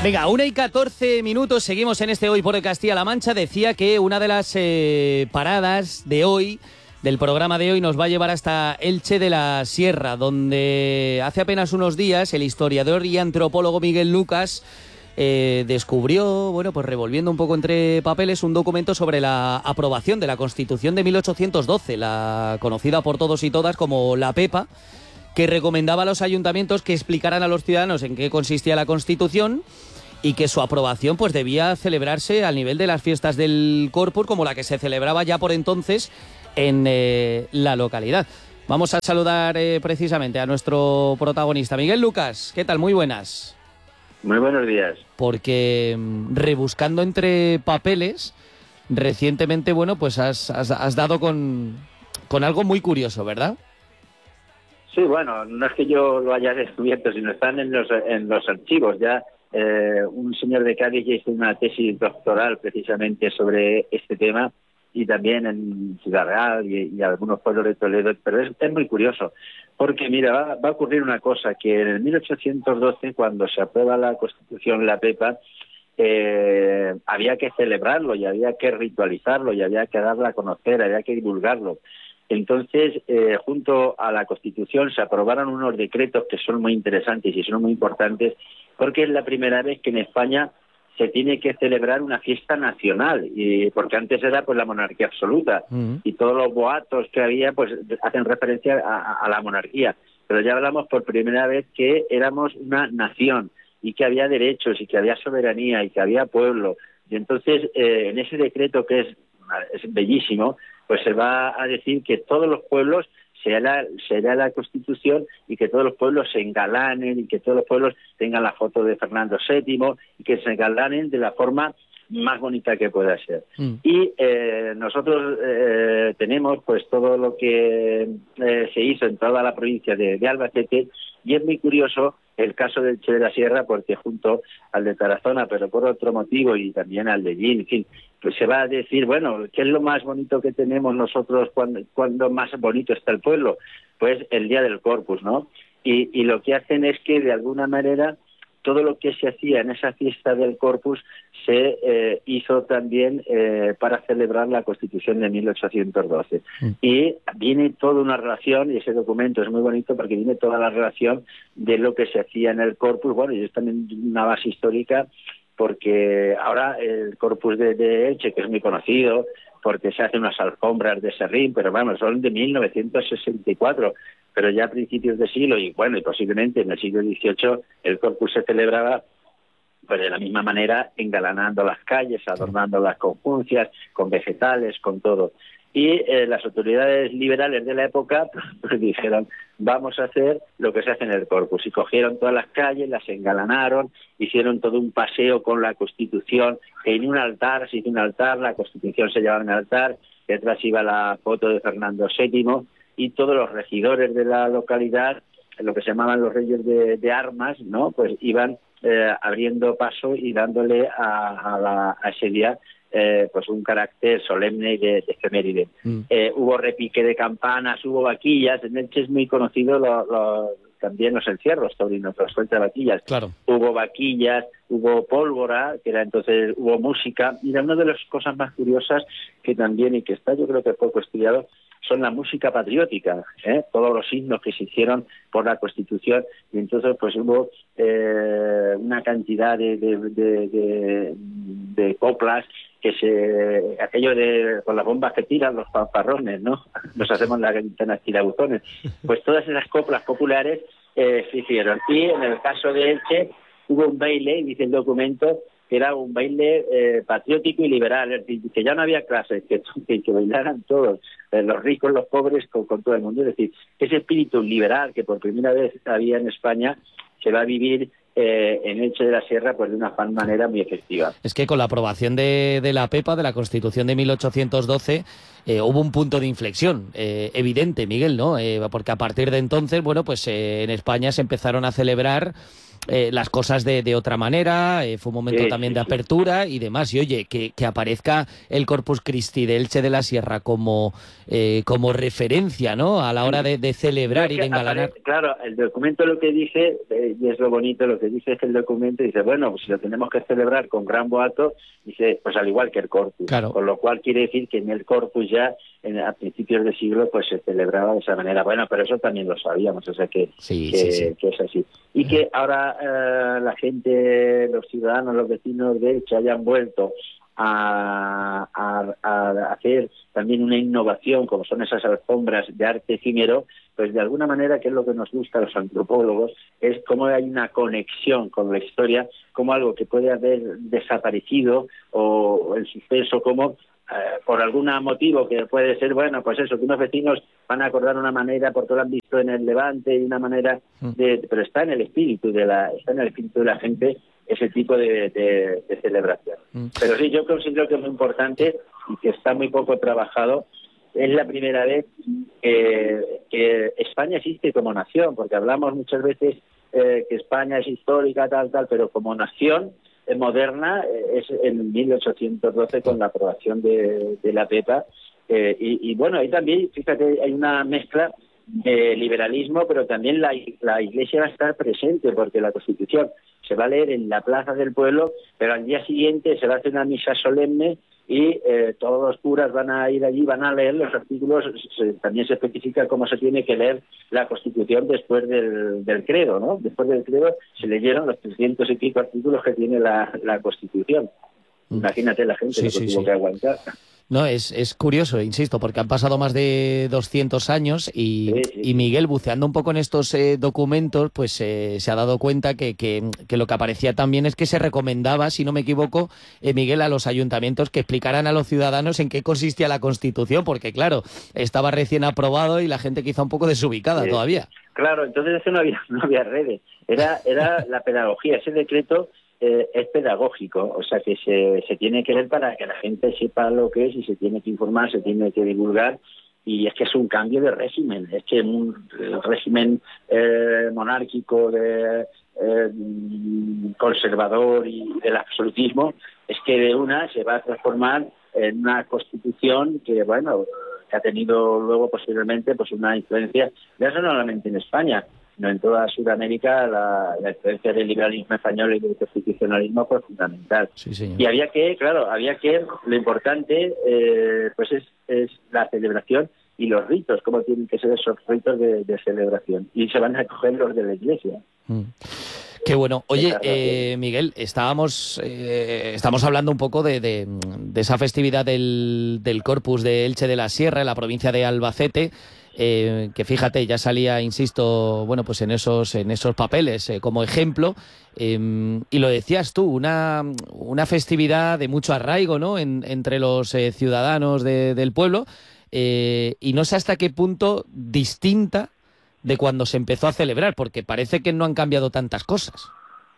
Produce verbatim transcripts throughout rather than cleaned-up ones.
Venga, una y catorce minutos, seguimos en este Hoy por Castilla-La Mancha. Decía que una de las eh, paradas de hoy, del programa de hoy, nos va a llevar hasta Elche de la Sierra, donde hace apenas unos días el historiador y antropólogo Miguel Lucas eh, descubrió, bueno, pues revolviendo un poco entre papeles, un documento sobre la aprobación de la Constitución de mil ochocientos doce, la conocida por todos y todas como la Pepa, que recomendaba a los ayuntamientos que explicaran a los ciudadanos en qué consistía la Constitución y que su aprobación pues debía celebrarse al nivel de las fiestas del Corpus, como la que se celebraba ya por entonces en eh, la localidad. Vamos a saludar eh, precisamente a nuestro protagonista, Miguel Lucas. ¿Qué tal? Muy buenas. Muy buenos días. Porque rebuscando entre papeles, recientemente, bueno, pues has, has, has dado con, con algo muy curioso, ¿verdad? Sí, bueno, no es que yo lo haya descubierto, sino están en los, en los archivos. Ya eh, un señor de Cádiz ya hizo una tesis doctoral precisamente sobre este tema, y también en Ciudad Real y, y algunos pueblos de Toledo, pero es, es muy curioso, porque mira, va, va a ocurrir una cosa, que en el mil ochocientos doce, cuando se aprueba la Constitución, la Pepa, eh, había que celebrarlo y había que ritualizarlo y había que darla a conocer, había que divulgarlo. Entonces, eh, junto a la Constitución se aprobaron unos decretos que son muy interesantes y son muy importantes, porque es la primera vez que en España se tiene que celebrar una fiesta nacional, y porque antes era pues la monarquía absoluta, uh-huh. y todos los boatos que había pues hacen referencia a, a la monarquía, pero ya hablamos por primera vez que éramos una nación y que había derechos y que había soberanía y que había pueblo. Y entonces eh, en ese decreto, que es, es bellísimo, pues se va a decir que todos los pueblos será la, será la Constitución, y que todos los pueblos se engalanen y que todos los pueblos tengan la foto de Fernando séptimo y que se engalanen de la forma más bonita que pueda ser. Mm. Y eh, nosotros eh, tenemos pues todo lo que eh, se hizo en toda la provincia de, de Albacete, y es muy curioso el caso del Elche de la Sierra, porque junto al de Tarazona, pero por otro motivo, y también al de Llín, en fin, pues se va a decir, bueno, ¿qué es lo más bonito que tenemos nosotros cuando, cuando más bonito está el pueblo? Pues el día del Corpus, ¿no? Y, y lo que hacen es que, de alguna manera, todo lo que se hacía en esa fiesta del Corpus se eh, hizo también eh, para celebrar la Constitución de mil ochocientos doce. Mm. Y viene toda una relación, y ese documento es muy bonito porque viene toda la relación de lo que se hacía en el Corpus. Bueno, y es también una base histórica, porque ahora el Corpus de, de Elche, que es muy conocido, porque se hacen unas alfombras de serrín, pero vamos, son de mil novecientos sesenta y cuatro, pero ya a principios de siglo, y bueno, y posiblemente en el siglo dieciocho, el Corpus se celebraba pues de la misma manera, engalanando las calles, adornando las conjuncias, con vegetales, con todo. Y eh, las autoridades liberales de la época pues dijeron, vamos a hacer lo que se hace en el Corpus. Y cogieron todas las calles, las engalanaron, hicieron todo un paseo con la Constitución. En un altar, se hizo un altar, la Constitución se llevaba en el altar, detrás iba la foto de Fernando séptimo, y todos los regidores de la localidad, lo que se llamaban los reyes de, de armas, ¿no? Pues iban eh, abriendo paso y dándole a, a, la, a ese día Eh, pues un carácter solemne y de, de efeméride. Mm. Eh, hubo repique de campanas, hubo vaquillas. En Elche es muy conocido lo, lo, también los encierros taurinos, los suelta vaquillas. Claro. Hubo vaquillas, hubo pólvora, que era entonces, hubo música. Mira, una de las cosas más curiosas que también, y que está yo creo que poco estudiado, son la música patriótica, ¿eh? Todos los himnos que se hicieron por la Constitución, y entonces pues hubo eh, una cantidad de, de, de, de, de coplas, que se, aquello de con las bombas que tiran los fanfarrones, ¿no? Nos hacemos las ventanas tirabuzones. Pues todas esas coplas populares eh, se hicieron. Y en el caso de Elche hubo un baile, dice el documento, que era un baile eh, patriótico y liberal, es decir, que ya no había clases, que, que, que bailaran todos, eh, los ricos, los pobres, con, con todo el mundo. Es decir, ese espíritu liberal que por primera vez había en España se va a vivir eh, en Elche de la Sierra pues de una manera muy efectiva. Es que con la aprobación de, de la Pepa, de la Constitución de mil ochocientos doce, eh, hubo un punto de inflexión eh, evidente, Miguel, ¿no? Eh, porque a partir de entonces, bueno, pues eh, en España se empezaron a celebrar eh, las cosas de, de otra manera, eh, fue un momento sí, también sí, de sí. apertura y demás. Y oye, que, que aparezca el Corpus Christi de Elche de la Sierra como, eh, como referencia, ¿no?, a la hora de, de No, celebrar es y que de engalanar. apare- claro, el documento lo que dice, eh, y es lo bonito, lo que dice es que el documento dice, bueno, pues si lo tenemos que celebrar con gran boato, dice, pues al igual que el Corpus, Claro. con lo cual quiere decir que en el Corpus ya en, a principios de siglo pues se celebraba de esa manera. Bueno, pero eso también lo sabíamos, o sea que, Sí, que, sí, sí. que es así. Y que ahora eh, la gente, los ciudadanos, los vecinos de Elche hayan vuelto A, a, a hacer también una innovación como son esas alfombras de arte efímero, pues de alguna manera, que es lo que nos gusta a los antropólogos, es cómo hay una conexión con la historia, como algo que puede haber desaparecido o el suceso, como eh, por algún motivo que puede ser, bueno, pues eso, que unos vecinos van a acordar una manera porque lo han visto en el Levante y una manera de, pero está en el espíritu de la, está en el espíritu de la gente ese tipo de, de, de celebración. Mm. Pero sí, yo considero que es muy importante y que está muy poco trabajado. Es la primera vez que, que España existe como nación, porque hablamos muchas veces eh, que España es histórica, tal, tal, pero como nación eh, moderna eh, es en mil ochocientos doce con la aprobación de, de la PEPA. Eh, y, y bueno, ahí también, fíjate, hay una mezcla de liberalismo, pero también la, la Iglesia va a estar presente, porque la Constitución se va a leer en la Plaza del Pueblo, pero al día siguiente se va a hacer una misa solemne y eh, todos los curas van a ir allí, van a leer los artículos. Se, también se especifica cómo se tiene que leer la Constitución después del, del credo, ¿no? Después del credo se leyeron los trescientos y pico artículos que tiene la, la Constitución. Imagínate la gente sí, lo que sí, tuvo sí. que aguantar. No, es, es curioso, insisto, porque han pasado más de doscientos años y, Sí, sí, y Miguel, buceando un poco en estos eh, documentos, pues eh, se ha dado cuenta que, que, que lo que aparecía también es que se recomendaba, si no me equivoco, eh, Miguel, a los ayuntamientos que explicaran a los ciudadanos en qué consistía la Constitución, porque claro, estaba recién aprobado y la gente quizá un poco desubicada sí. todavía. Claro, entonces eso no había, no había redes, era, era la pedagogía, ese decreto eh, es pedagógico, o sea que se, se tiene que ver para que la gente sepa lo que es y se tiene que informar, se tiene que divulgar, y es que es un cambio de régimen, es que un el régimen eh, monárquico, de eh, conservador y del absolutismo, es que de una se va a transformar en una constitución que, bueno, que ha tenido luego posteriormente pues una influencia, ya no solamente en España, sino en toda Sudamérica. La, la influencia del liberalismo español y del constitucionalismo fue fundamental. Sí, señor. Y había que, claro, había que, lo importante eh, pues es, es la celebración y los ritos, cómo tienen que ser esos ritos de, de celebración. Y se van a coger los de la Iglesia. Mm. Qué bueno. Oye, eh, Miguel, estábamos eh, estamos hablando un poco de, de, de esa festividad del, del Corpus de Elche de la Sierra, en la provincia de Albacete, eh, que fíjate, ya salía, insisto, bueno, pues en esos en esos papeles eh, como ejemplo, eh, y lo decías tú, una, una festividad de mucho arraigo, ¿no?, en, entre los eh, ciudadanos de, del pueblo, eh, y no sé hasta qué punto distinta de cuando se empezó a celebrar, porque parece que no han cambiado tantas cosas.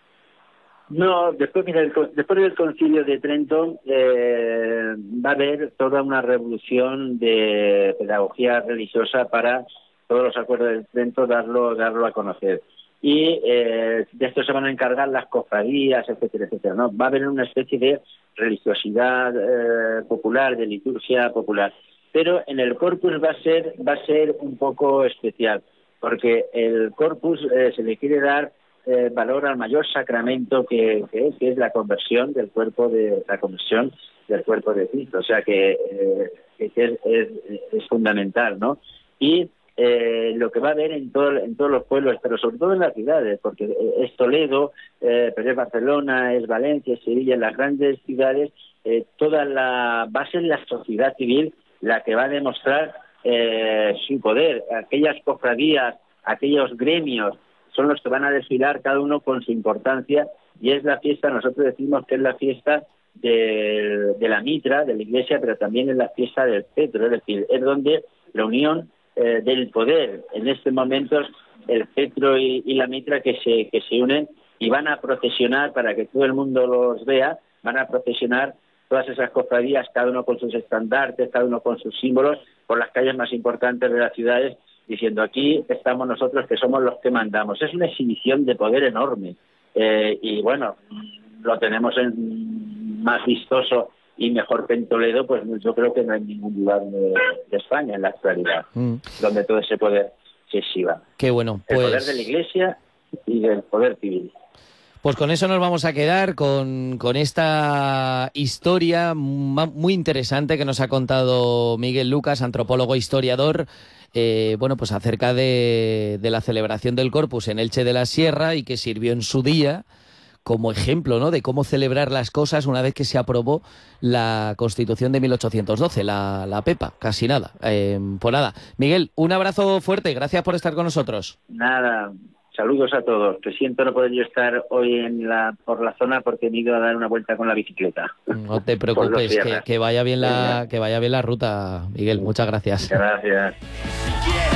No, después, mira, el, después del Concilio de Trento eh, va a haber toda una revolución de pedagogía religiosa para todos los acuerdos de Trento darlo, darlo a conocer. Y eh, de esto se van a encargar las cofradías, etcétera, etcétera, ¿no? Va a haber una especie de religiosidad eh, popular, de liturgia popular. Pero en el Corpus va a ser, va a ser un poco especial, porque el Corpus eh, se le quiere dar eh, valor al mayor sacramento que, que es, que es la conversión del cuerpo de la conversión del cuerpo de Cristo, o sea que, eh, que es, es, es fundamental, ¿no? Y eh, lo que va a haber en todo, en todos los pueblos, pero sobre todo en las ciudades, porque es Toledo, eh, pero es Barcelona, es Valencia, es Sevilla, en las grandes ciudades, eh, toda la va a ser la sociedad civil la que va a demostrar Eh, su poder. Aquellas cofradías, aquellos gremios son los que van a desfilar cada uno con su importancia, y es la fiesta, nosotros decimos que es la fiesta de, de la mitra, de la iglesia, pero también es la fiesta del cetro, es decir, es donde la unión eh, del poder, en este momento el cetro y, y la mitra que se, que se unen y van a procesionar, para que todo el mundo los vea, van a procesionar todas esas cofradías, cada uno con sus estandartes, cada uno con sus símbolos, por las calles más importantes de las ciudades, diciendo aquí estamos nosotros que somos los que mandamos. Es una exhibición de poder enorme, eh, y bueno, lo tenemos en más vistoso y mejor que en Toledo, pues yo creo que no hay ningún lugar de, de España en la actualidad mm. donde todo ese poder se exhiba. Qué bueno. Pues... El poder de la Iglesia y del poder civil. Pues con eso nos vamos a quedar, con, con esta historia muy interesante que nos ha contado Miguel Lucas, antropólogo e historiador, eh, bueno, pues acerca de, de la celebración del Corpus en Elche de la Sierra, y que sirvió en su día como ejemplo, ¿no?, de cómo celebrar las cosas una vez que se aprobó la Constitución de mil ochocientos doce, la, la Pepa, casi nada. Eh, pues nada, Miguel, un abrazo fuerte, gracias por estar con nosotros. Nada. Saludos a todos. Te siento no poder yo estar hoy en la por la zona porque me he ido a dar una vuelta con la bicicleta. No te preocupes, que, que vaya bien la que vaya bien la ruta, Miguel. Muchas gracias. Gracias.